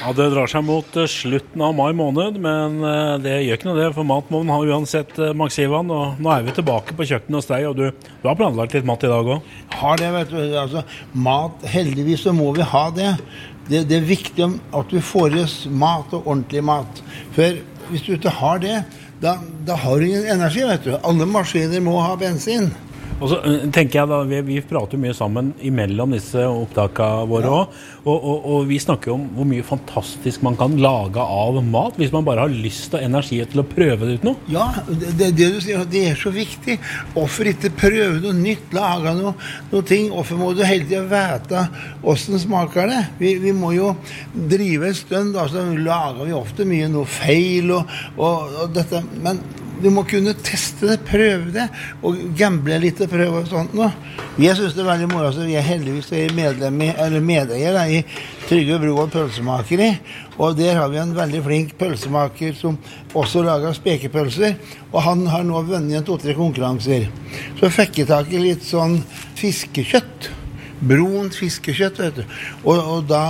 Ja, det drar seg mot slutten av mai måned, men det gjør ikke noe det, for matmånen har uansett Maxivan, og nå vi tilbake på kjøkkenet hos deg, og du har planlagt litt mat i dag også. Har det, vet du, altså, mat, heldigvis så må vi ha det. Det viktig at du får oss mat og ordentlig mat, for hvis du ikke har det, da har du ingen energi, vet du. Alle maskiner må ha bensin. Og så tenker jeg da, vi prater jo mye sammen imellom disse opptakene våre også, og vi snakker om hvor mye fantastisk man kan lage av mat, hvis man bare har lyst og energi til å prøve det ut noe. Ja, det du sier, det så viktig. Hvorfor ikke prøve noe nytt, lage noe ting? Hvorfor må du hele tiden vite hvordan smaker det? Vi må jo drive en stund, da, så lager vi ofte mye noe feil og dette, men du må kunne teste det, prøve det, og gamble litt og prøve og sånt nå. Jeg synes det veldig moro, så vi heldigvis medeier i Trygve Bro og pølsemakeri, og der har vi en veldig flink pølsemaker som også lager spekepølser, og han har nå vunnet 2-3 konkurranser. Så fikk jeg tak i litt sånn fiskekjøtt, brunt fiskekjøtt, vet du, og da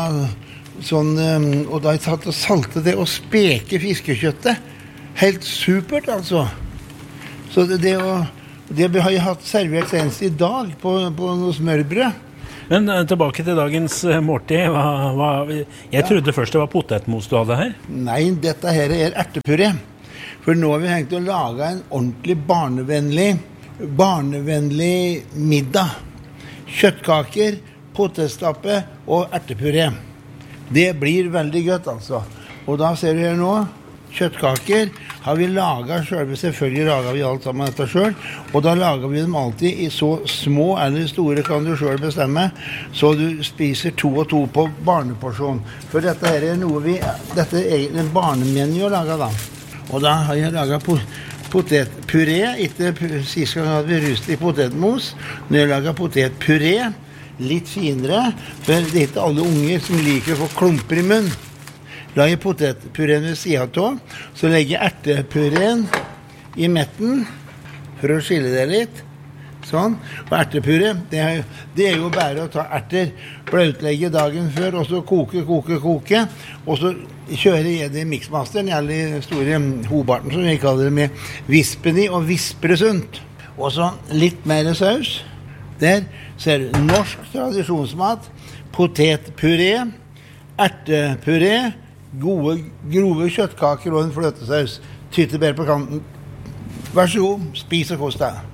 har jeg tatt og saltet det og speke fiskekjøttet. Helt supert, altså. Så det har jeg hatt servert senest i dag på noe smørbrød. Men tilbake til dagens måltid. Jeg trodde først det var potetmos du hadde her. Nei, dette her ertepuré. For nå har vi hengt å lage en ordentlig barnevennlig middag. Kjøttkaker, potetstappe og ertepuré. Det blir veldig godt, altså. Og da ser du her nå, kjøttkaker har vi laget selv, selvfølgelig lager vi alt sammen dette selv, og da lager vi dem alltid i så små eller store kan du selv bestemme, så du spiser 2 og 2 på barneporsjon. For dette her noe dette egentlig en barnemenu å lage da. Og da har jeg laget potetpuré, ikke sist gang hadde vi rust i potetmos, nå har jeg laget potetpuré, litt finere, for det ikke alle unger som liker å få klumper i munnen. Lager potetpureen ved siden av, så legger jeg ertepureen i metten for å skille det litt. Sånn. Og ertepuré, det jo bare å ta erter, bløtlegge dagen før, og så koke, og så kjøre jeg det i mixmasteren, eller store hobarten, som vi kaller det, med vispen i, og visper det sunt. Og så litt mer saus. Der ser du norsk tradisjonsmat, potetpuré, ertepuré, gode, grove kjøttkaker og en fløtesaus. Tyttebær på kanten. Vær så god, spis og kost deg.